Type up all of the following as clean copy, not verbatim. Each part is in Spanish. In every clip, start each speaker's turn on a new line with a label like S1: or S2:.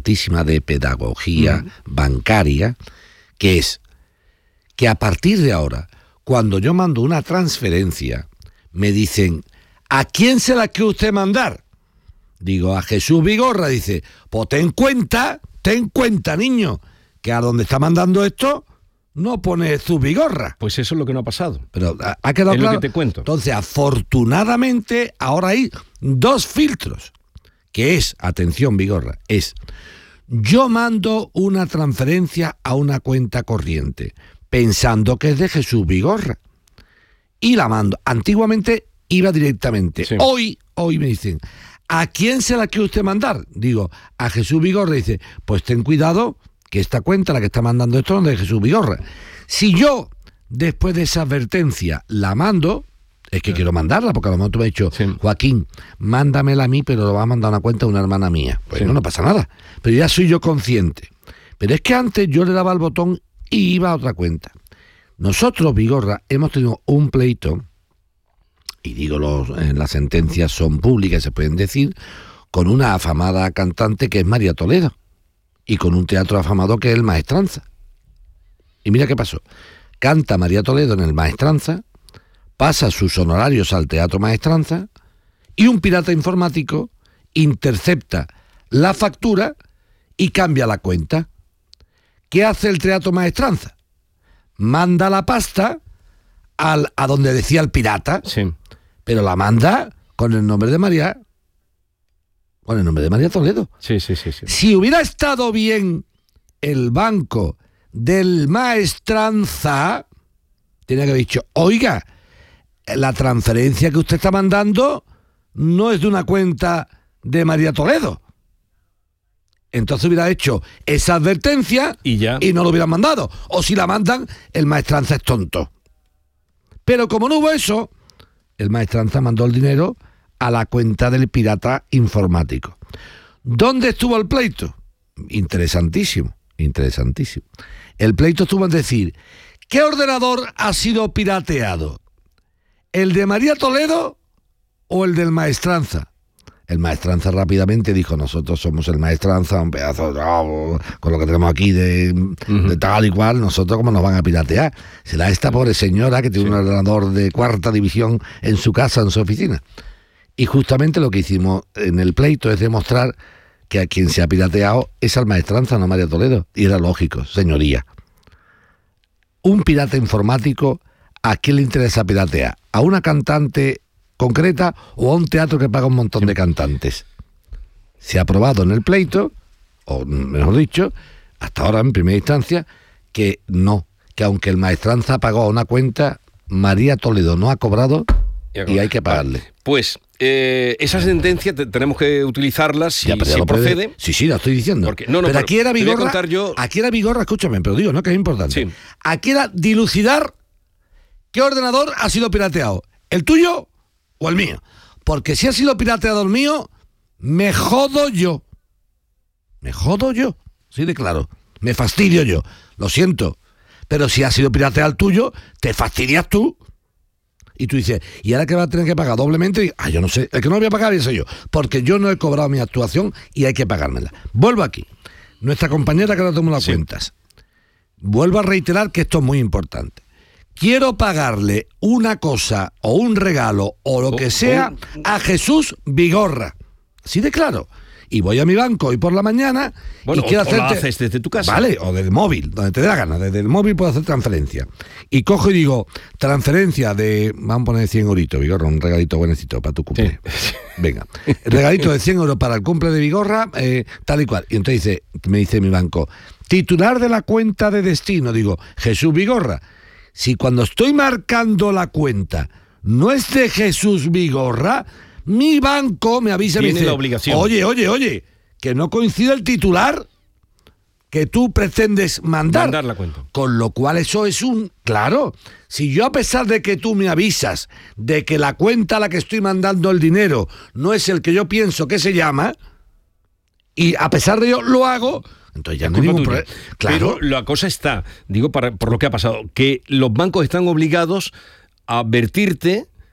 S1: interesantísima de pedagogía bancaria, que es que a partir de ahora, cuando yo mando una transferencia, me dicen, ¿a quién se la quiere usted mandar? Digo, a Jesús Vigorra. Dice, pues ten cuenta, niño, que a donde está mandando esto no pone Jesús Vigorra.
S2: Pues eso es lo que no ha pasado.
S1: Pero ha quedado claro.
S2: Es lo que te cuento.
S1: Entonces, afortunadamente, ahora hay 2 filtros, que es, atención Vigorra, es, yo mando una transferencia a una cuenta corriente, pensando que es de Jesús Vigorra, y la mando. Antiguamente iba directamente. Sí. Hoy me dicen, ¿a quién se la quiere usted mandar? Digo, a Jesús Vigorra. Dice, pues ten cuidado, que esta cuenta, la que está mandando esto, es de Jesús Vigorra. Si yo, después de esa advertencia, la mando, es que quiero mandarla, porque a lo mejor tú me has dicho, Joaquín, mándamela a mí, pero lo vas a mandar a una cuenta de una hermana mía. Pues no pasa nada. Pero ya soy yo consciente. Pero es que antes yo le daba el botón y iba a otra cuenta. Nosotros, Vigorra, hemos tenido un pleito, y digo, las sentencias son públicas, se pueden decir, con una afamada cantante que es María Toledo, y con un teatro afamado que es el Maestranza. Y mira qué pasó. Canta María Toledo en el Maestranza, pasa sus honorarios al Teatro Maestranza, y un pirata informático intercepta la factura y cambia la cuenta. ¿Qué hace el Teatro Maestranza? Manda la pasta a donde decía el pirata, pero la manda con el nombre de María Toledo.
S2: Sí.
S1: Si hubiera estado bien el banco del Maestranza, tenía que haber dicho, oiga, la transferencia que usted está mandando no es de una cuenta de María Toledo. Entonces hubiera hecho esa advertencia y no lo hubieran mandado. O si la mandan, el Maestranza es tonto. Pero como no hubo eso, el Maestranza mandó el dinero a la cuenta del pirata informático. ¿Dónde estuvo el pleito? Interesantísimo. El pleito estuvo en decir, ¿qué ordenador ha sido pirateado? ¿El de María Toledo o el del Maestranza? El Maestranza rápidamente dijo, nosotros somos el Maestranza, un pedazo de con lo que tenemos aquí de tal y cual, nosotros cómo nos van a piratear. Será esta pobre señora que tiene un ordenador de 4ª división en su casa, en su oficina. Y justamente lo que hicimos en el pleito es demostrar que a quien se ha pirateado es al Maestranza, no a María Toledo. Y era lógico, señoría. Un pirata informático, ¿a quién le interesa piratear? ¿A una cantante concreta o a un teatro que paga un montón de cantantes? Se ha probado en el pleito, o mejor dicho, hasta ahora en primera instancia, que no, que aunque el Maestranza pagó a una cuenta, María Toledo no ha cobrado y hay que pagarle.
S2: Vale. Pues esa sentencia tenemos que utilizarla si procede.
S1: Sí, lo estoy diciendo.
S2: Porque,
S1: pero aquí era Vigorra, escúchame, pero digo, ¿no? Que es importante.
S2: Sí.
S1: Aquí era dilucidar qué ordenador ha sido pirateado, el tuyo o el mío. Porque si ha sido pirateado el mío, me jodo yo. Sí, de claro. Me fastidio yo. Lo siento. Pero si ha sido pirateado el tuyo, te fastidias tú. Y tú dices, ¿y ahora que vas a tener que pagar doblemente? Yo no sé. El que no voy a pagar soy yo. Porque yo no he cobrado mi actuación y hay que pagármela. Vuelvo aquí. Nuestra compañera que ahora tomó las cuentas. Vuelvo a reiterar que esto es muy importante. Quiero pagarle una cosa o un regalo o lo que sea a Jesús Vigorra. Así de claro. Y voy a mi banco hoy por la mañana y quiero hacerte...
S2: O lo haces desde tu casa.
S1: Vale, o del móvil, donde te dé la gana. Desde el móvil puedo hacer transferencia. Y cojo y digo, transferencia de... Vamos a poner 100 euritos, Vigorra, un regalito buenecito para tu cumple. Sí. Venga, el regalito de 100 euros para el cumple de Vigorra, tal y cual. Y entonces me dice mi banco, titular de la cuenta de destino. Digo, Jesús Vigorra. Si cuando estoy marcando la cuenta no es de Jesús Vigorra, mi banco me avisa y me dice,
S2: la obligación.
S1: Oye, que no coincide el titular que tú pretendes mandar
S2: la cuenta.
S1: Con lo cual eso es claro, si yo a pesar de que tú me avisas de que la cuenta a la que estoy mandando el dinero no es el que yo pienso que se llama, y a pesar de ello lo hago, entonces ya no hay ningún problema. Claro.
S2: Pero la cosa está, digo por lo que ha pasado, que los bancos están obligados a advertirte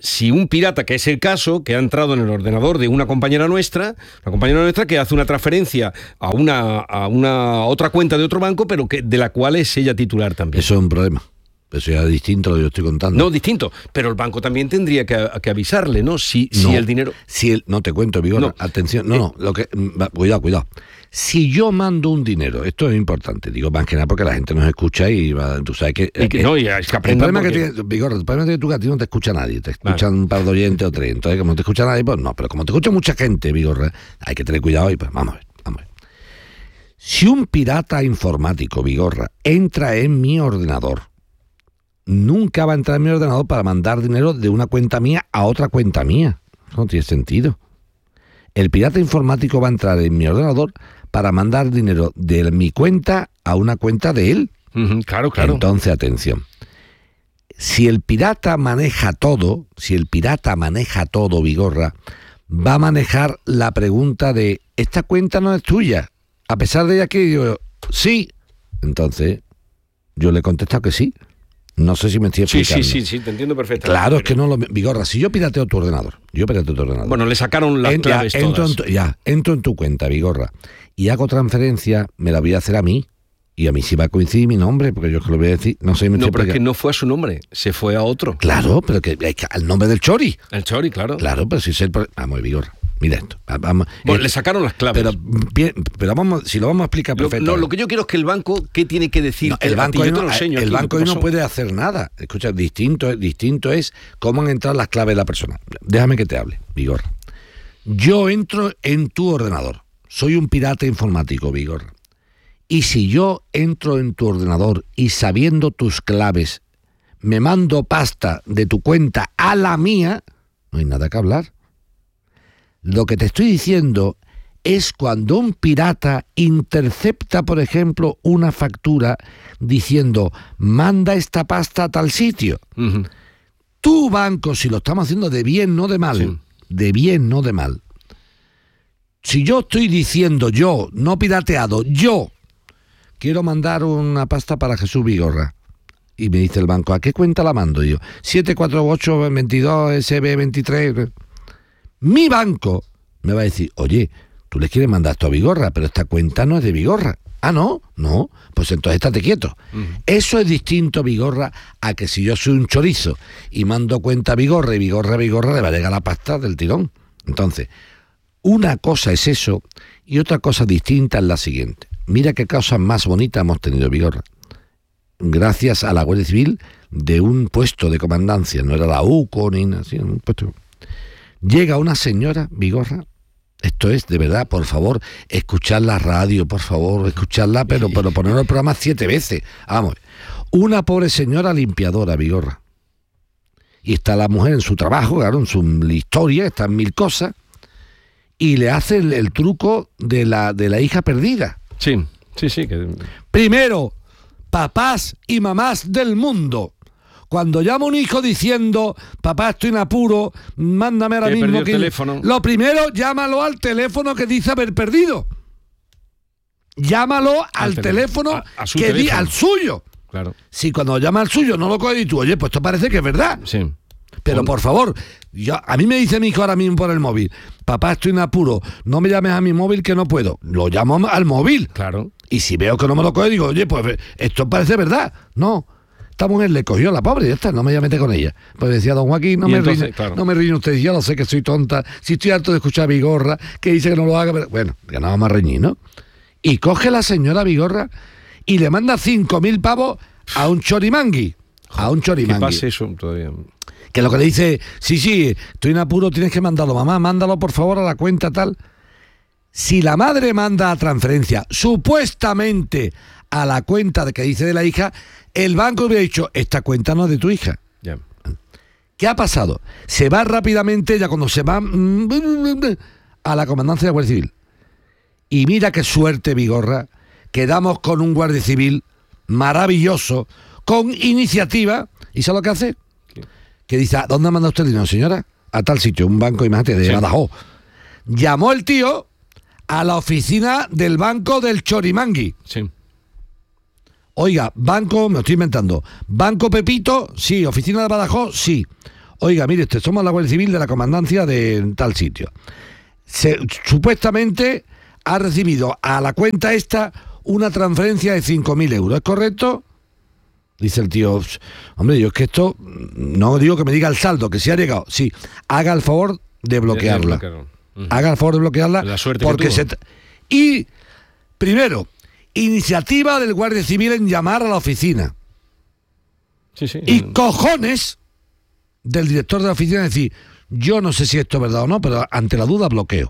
S2: si un pirata, que es el caso, que ha entrado en el ordenador de una compañera nuestra que hace una transferencia a una otra cuenta de otro banco, pero de la cual es ella titular también.
S1: Eso es un problema. Eso ya es distinto a lo que yo estoy contando.
S2: No, distinto. Pero el banco también tendría que avisarle, ¿no? Si el dinero...
S1: No te cuento, Vigorra.
S2: No.
S1: Atención. Cuidado. Si yo mando un dinero, esto es importante, digo más que nada porque la gente nos escucha y tú sabes que...
S2: es que aprendan.
S1: El problema es que a ti no te escucha nadie, te escuchan un par de oyentes o tres, entonces como no te escucha nadie, pues no, pero como te escucha mucha gente, Vigorra, hay que tener cuidado y pues vamos a ver. Si un pirata informático, Vigorra, entra en mi ordenador, nunca va a entrar en mi ordenador para mandar dinero de una cuenta mía a otra cuenta mía. Eso no tiene sentido. El pirata informático va a entrar en mi ordenador para mandar dinero de mi cuenta a una cuenta de él.
S2: Claro.
S1: Entonces, atención. Si el pirata maneja todo, Vigorra, va a manejar la pregunta de ¿esta cuenta no es tuya? A pesar de ella que digo, sí. Entonces, yo le he contestado que sí. No sé si me estoy explicando.
S2: Sí, te entiendo perfectamente.
S1: Claro, es que no lo... Vigorra, si yo pirateo tu ordenador.
S2: Bueno, le sacaron las claves todas.
S1: Entro en tu cuenta, Vigorra, y hago transferencia, me la voy a hacer a mí. Y a mí sí va a coincidir mi nombre, porque yo es que lo voy a decir. No,
S2: pero es que no fue a su nombre, se fue a otro.
S1: Claro, pero que al nombre del Chori.
S2: El Chori, claro.
S1: Claro, pero si es el... Vamos, Vigorra. Mira esto.
S2: Le sacaron las claves.
S1: Pero si lo vamos a explicar perfectamente.
S2: Lo que yo quiero es que el banco, ¿qué tiene que decir?
S1: No, el banco hoy no puede hacer nada. Escucha, distinto es cómo han entrado las claves de la persona. Déjame que te hable, Vigorra. Yo entro en tu ordenador. Soy un pirata informático, Vigorra. Y si yo entro en tu ordenador y sabiendo tus claves me mando pasta de tu cuenta a la mía, no hay nada que hablar. Lo que te estoy diciendo es cuando un pirata intercepta, por ejemplo, una factura diciendo, manda esta pasta a tal sitio.
S2: Uh-huh.
S1: Tu banco, si lo estamos haciendo de bien, no de mal, si yo estoy diciendo, yo, no pirateado, yo quiero mandar una pasta para Jesús Vigorra, y me dice el banco, ¿a qué cuenta la mando? Y yo, 74822SB23... Mi banco me va a decir, oye, tú le quieres mandar esto a Vigorra, pero esta cuenta no es de Vigorra. Ah, ¿no? No, pues entonces estate quieto. Eso es distinto, Vigorra, a que si yo soy un chorizo y mando cuenta a Vigorra y Vigorra le va a llegar la pasta del tirón. Entonces, una cosa es eso y otra cosa distinta es la siguiente. Mira qué cosas más bonitas hemos tenido, Vigorra. Gracias a la Guardia Civil de un puesto de comandancia, no era la UCO ni nada, sino un puesto. Llega una señora, Vigorra, esto es, de verdad, por favor, escuchar la radio, por favor, escucharla, pero poner el programa 7 veces. Vamos, una pobre señora limpiadora, Vigorra. Y está la mujer en su trabajo, claro, en su historia, están mil cosas, y le hace el truco de la hija perdida.
S2: Sí.
S1: Primero, papás y mamás del mundo. Cuando llama un hijo diciendo, papá, estoy en apuro, mándame ahora mismo
S2: el teléfono.
S1: Lo primero, llámalo al teléfono que dice haber perdido. Llámalo al teléfono
S2: a su teléfono.
S1: Al suyo.
S2: Claro.
S1: Si cuando llama al suyo no lo coge y tú, oye, pues esto parece que es verdad.
S2: Sí.
S1: Pero por favor, a mí me dice mi hijo ahora mismo por el móvil, papá, estoy en apuro, no me llames a mi móvil que no puedo. Lo llamo al móvil.
S2: Claro.
S1: Y si veo que no me lo coge, digo, oye, pues esto parece verdad. No. Esta mujer le cogió a la pobre, ya está, no me voy a meter con ella. Pues decía don Joaquín, no me ríen ustedes, yo lo sé que soy tonta, si estoy harto de escuchar a Vigorra, que dice que no lo haga, pero bueno, ya no vamos a reñir, ¿no? Y coge la señora Vigorra y le manda 5.000 pavos a un chorimangui.
S2: ¿Qué pasa eso todavía?
S1: Que lo que le dice, sí, estoy en apuro, tienes que mandarlo, mamá, mándalo por favor a la cuenta tal. Si la madre manda a transferencia, supuestamente a la cuenta que dice de la hija, el banco hubiera dicho, esta cuenta no es de tu hija.
S2: Yeah.
S1: ¿Qué ha pasado? Se va rápidamente, ya cuando se va a la comandancia de la Guardia Civil. Y mira qué suerte, Vigorra, quedamos con un Guardia Civil maravilloso, con iniciativa, ¿y sabe lo que hace?
S2: ¿Qué?
S1: Que dice, ¿a dónde ha mandado usted el dinero, señora? A tal sitio, un banco, imagínate, de Badajoz. Llamó el tío a la oficina del banco del Chorimangui.
S2: Sí.
S1: Oiga, banco, me lo estoy inventando. Banco Pepito, sí. Oficina de Badajoz, sí. oiga, mire usted, somos la Guardia Civil de la comandancia de tal sitio. Supuestamente ha recibido a la cuenta esta una transferencia de 5.000 euros, ¿es correcto? Dice el tío, hombre, yo es que esto, no digo que me diga el saldo, que sí ha llegado. Sí, haga el favor de bloquearla. Haga el favor de bloquearla.
S2: La suerte
S1: porque
S2: que tuvo.
S1: Y, primero, iniciativa del Guardia Civil en llamar a la oficina.
S2: Sí.
S1: Y cojones del director de la oficina decir, yo no sé si esto es verdad o no, pero ante la duda bloqueo.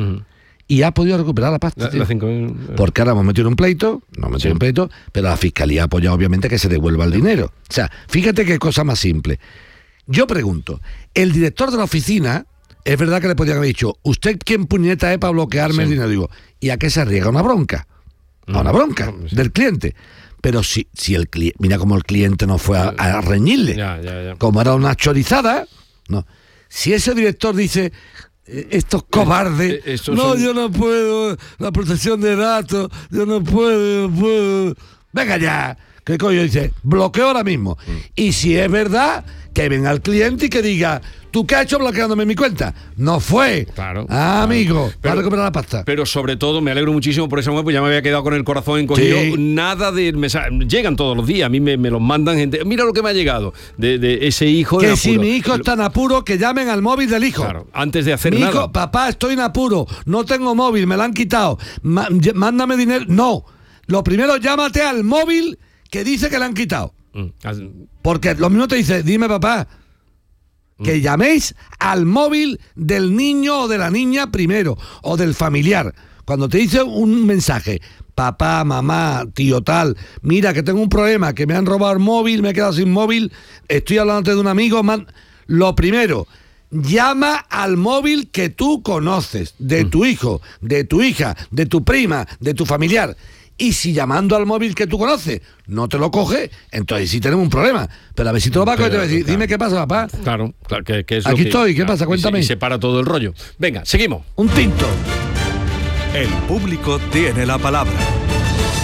S1: Y ha podido recuperar la pasta. Porque ahora hemos metido un pleito, pero la fiscalía ha apoyado obviamente que se devuelva el dinero. O sea, fíjate qué cosa más simple. Yo pregunto, el director de la oficina, es verdad que le podían haber dicho, ¿usted quién puñeta es para bloquearme el dinero? Digo, ¿y a qué se arriesga? Una bronca. A una bronca del cliente. Pero si el cliente, mira cómo el cliente no fue a reñirle, como era una chorizada, no. Si ese director dice, estos cobardes, yo no puedo, la protección de datos, yo no puedo. Venga ya, ¿qué coño dice? Bloqueo ahora mismo. Y si es verdad, que venga el cliente y que diga, ¿tú qué has hecho bloqueándome mi cuenta? No fue.
S2: Claro.
S1: Amigo, va a recuperar la pasta.
S2: Pero sobre todo, me alegro muchísimo por esa mujer, pues ya me había quedado con el corazón encogido. Sí. Nada de mensajes. Llegan todos los días, a mí me los mandan gente. Mira lo que me ha llegado de ese hijo.
S1: Que si mi hijo está en apuro, que llamen al móvil del hijo.
S2: Claro, antes de hacer
S1: mi
S2: nada.
S1: Hijo, papá, estoy en apuro, no tengo móvil, me lo han quitado. Mándame dinero. No. Lo primero, llámate al móvil que dice que le han quitado. Porque lo mismo te dice, dime papá, que llaméis al móvil del niño o de la niña primero, o del familiar. Cuando te dice un mensaje, papá, mamá, tío tal, mira que tengo un problema, que me han robado el móvil, me he quedado sin móvil, estoy hablando de un amigo, lo primero, llama al móvil que tú conoces, de tu hijo, de tu hija, de tu prima, de tu familiar. Y si llamando al móvil que tú conoces no te lo coge, entonces sí tenemos un problema. Pero a ver si te lo va a coger, te va a decir, dime qué pasa, papá.
S2: Claro, que es
S1: aquí estoy, ¿qué pasa? Cuéntame.
S2: Y se para todo el rollo. Venga, seguimos.
S1: Un tinto.
S3: El público tiene la palabra.